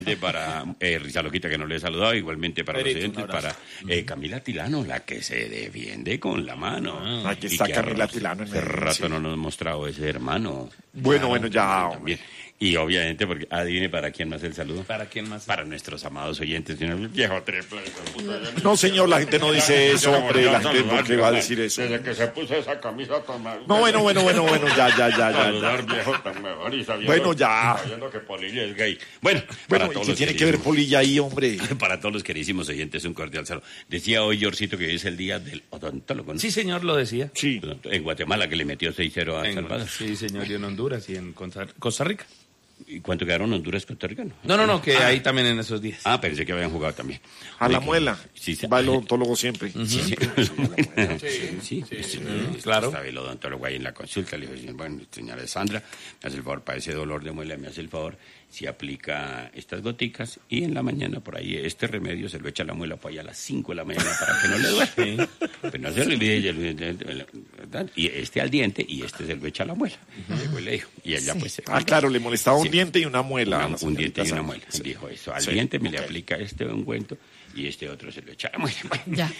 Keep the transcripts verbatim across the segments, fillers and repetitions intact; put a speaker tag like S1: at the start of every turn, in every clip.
S1: Para eh, Risa Loquita, que no le he saludado, igualmente para los oyentes, para eh, Camila Tilano, la que se defiende con la mano.
S2: Ah, aquí está Camila
S1: rato,
S2: Tilano.
S1: Hace rato sí. no nos ha mostrado ese hermano.
S2: Bueno, ah, bueno, ya.
S1: También. Y obviamente, porque adivine para quién más el saludo.
S3: ¿Para quién más?
S1: Para nuestros amados oyentes, señor viejo triple.
S2: No, señor, la gente no dice eso, hombre. La gente no le va a decir eso.
S1: Desde que se puso esa camisa tan mal.
S2: No, bueno, bueno, bueno, bueno, ya, ya, ya, ya.
S1: Saludar viejo tan mejor y sabiendo,
S2: bueno, ya.
S1: Sabiendo que Polilla es gay. Bueno,
S2: bueno, para todos ¿qué tiene que ver Polilla ahí, hombre?
S1: Para todos los queridísimos oyentes, un cordial saludo. Decía hoy, Yorcito, que hoy es el día del odontólogo, ¿no?
S3: Sí, señor, lo decía.
S2: Sí.
S1: En Guatemala, que le metió seis cero a
S3: en,
S1: Salvador.
S3: Sí, señor, y en Honduras y en Costa Rica.
S1: ¿Y cuánto quedaron Honduras, Costa Rica? No,
S3: no, no, no que ah. ahí también en esos días.
S1: Ah, pensé que habían jugado también.
S2: A la muela. Sí, sí. Va el odontólogo siempre.
S1: Uh-huh. Sí, sí. sí, sí, sí, sí.
S3: Uh-huh. Claro.
S1: Estaba el odontólogo ahí en la consulta. Le dijo, bueno, señora Sandra, me hace el favor, para ese dolor de muela, me hace el favor, si aplica estas goticas y en la mañana por ahí este remedio se lo echa a la muela para allá a las cinco de la mañana para que no le duele. Sí. Pues no se le y este al diente y este se lo echa a la muela. Uh-huh. Le dijo, y ella sí. pues...
S2: Ah, claro, le molestaba un sí. diente y una muela.
S1: Una, un diente y una muela. Sí. Dijo eso, al sí. diente me okay. le aplica este ungüento y este otro se lo echa a la muela.
S4: Ya.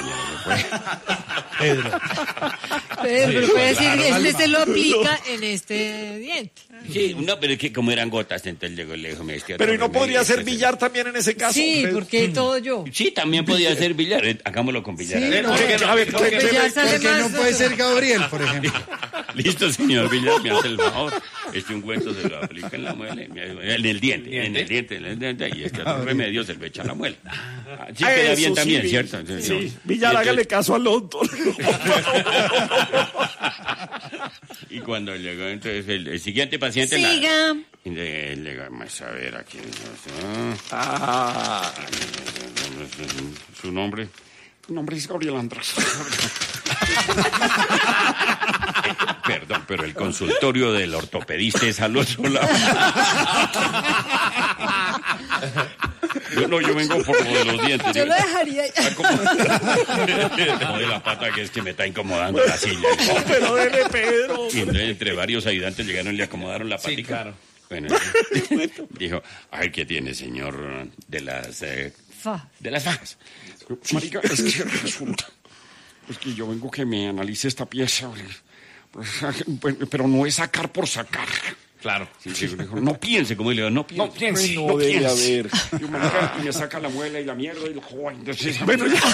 S2: Pedro.
S4: Pedro, puede decir que este se lo aplica en este diente.
S1: Sí, no, pero es que como eran gotas, entonces llegó lejos. Me decía,
S2: pero ¿y no podría ser billar se... también en ese caso?
S4: Sí, hombre? Porque todo yo.
S1: Sí, también podía ser billar. Hagámoslo con billar.
S2: Sí,
S1: a ver,
S2: no, ¿por qué no, a ver, ¿por qué
S5: no puede ser Gabriel, por ejemplo?
S1: Listo, señor Villar, me hace el favor. Este ungüento se lo aplica en la muela, en el diente, en el diente, en el diente, y este otro remedio se lo echa a la muela. Sí, queda bien también, sí, ¿cierto?
S2: Sí, sí. Villar, entonces... hágale caso al doctor.
S1: Y cuando llegó entonces el, el siguiente paciente...
S4: Siga.
S1: La, le, le vamos a ver aquí.
S2: Ah.
S1: ¿Su nombre?
S2: Mi nombre es Gabriel Andrés.
S1: Perdón, pero el consultorio del ortopedista es al otro lado. Yo no, yo vengo por lo de los dientes.
S4: Yo lo dejaría.
S1: Como, como de la pata que es que me está incomodando la silla.
S2: No, pero dele, Pedro.
S1: Y entonces, entre varios ayudantes llegaron y le acomodaron la patica.
S3: Sí, claro.
S1: Bueno, dijo, ay, ¿qué tiene, señor de las eh,
S4: Fa.
S1: de las fajas?
S2: Marica, es que resulta, es que yo vengo que me analice esta pieza, pero no es sacar por sacar.
S3: Claro.
S1: Sí, sí, dijo, no piense, como le digo, no piense.
S2: No piense,
S1: no,
S2: no debe
S1: piense.
S2: haber.
S1: Yo me, y me saca la muela y la mierda y lo joven. Entonces,
S2: bueno, ya.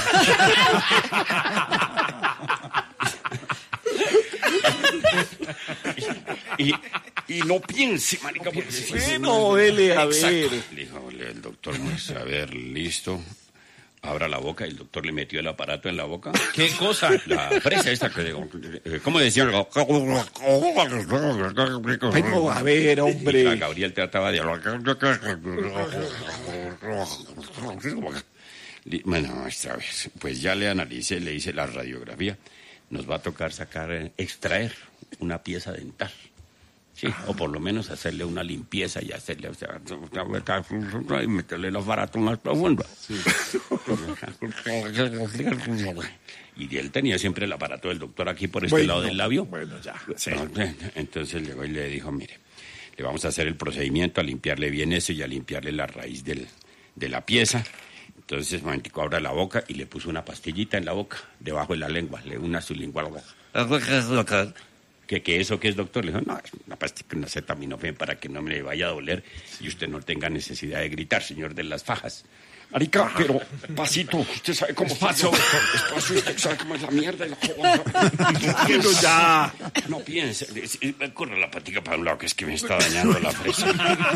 S1: y, y, y no piense, marica, porque
S2: sí, bueno, dele a ver.
S1: Dijo el doctor, pues, a ver, listo. Abra la boca, el doctor le metió el aparato en la boca.
S3: ¿Qué cosa?
S1: La fresa esta que digo, ¿cómo decían?
S2: Pero a ver, hombre.
S1: Y Gabriel trataba de bueno, esta vez, pues ya le analicé, le hice la radiografía. Nos va a tocar sacar, extraer una pieza dental. Sí, o por lo menos hacerle una limpieza y hacerle, o sea, y meterle los baratos más profundos. Sí. Y él tenía siempre el aparato del doctor aquí por este
S2: bueno,
S1: lado del labio.
S2: Bueno, ya. Sí.
S1: Entonces llegó y le dijo, mire, le vamos a hacer el procedimiento, a limpiarle bien eso y a limpiarle la raíz del, de la pieza. Entonces, un momentico, abra la boca y le puso una pastillita en la boca, debajo de la lengua, le una sublingual. ¿Qué, ¿Qué eso qué es, doctor? Le dijo, no, es una pastilla, una acetaminofén para que no me vaya a doler y usted no tenga necesidad de gritar, señor de las fajas.
S2: Marica, pero pasito, usted sabe cómo paso. Espacio, usted sabe cómo es la mierda y la joda.
S1: Pero ya. No piense, corre la patica para un lado que es que me está dañando la fresa.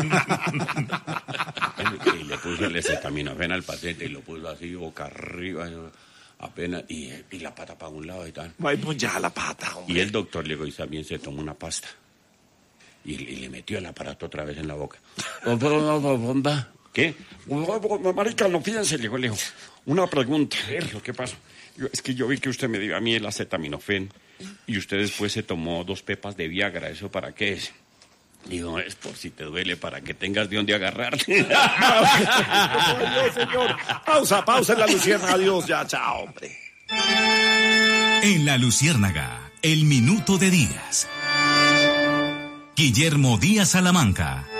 S1: Y le puso el acetaminofén al paciente y lo puso así boca arriba. Apenas, y, y la pata para un lado y tal.
S2: Bueno, ya la pata, hombre.
S1: Y el doctor le dijo, y también se tomó una pasta. Y, y le metió el aparato otra vez en la boca. ¿Qué?
S2: Marica, no fíjense, le dijo, le dijo, una pregunta. Le dijo, ¿qué pasa? Yo, es que yo vi que usted me dio a mí el acetaminofén y usted después se tomó dos pepas de Viagra. ¿Eso para qué es? Digo, es por si te duele, para que tengas de dónde agarrarte. Oye, señor. Pausa, pausa en La Luciérnaga. Adiós, ya, chao, hombre.
S6: En La Luciérnaga, el minuto de Díaz. Guillermo Díaz Salamanca.